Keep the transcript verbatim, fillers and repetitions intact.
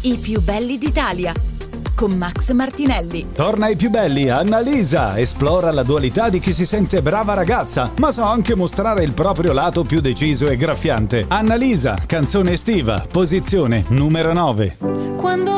I più belli d'Italia con Max Martinelli. Torna ai più belli, Annalisa esplora la dualità di chi si sente brava ragazza, ma sa anche mostrare il proprio lato più deciso e graffiante. Annalisa, canzone estiva, posizione numero nove. Quando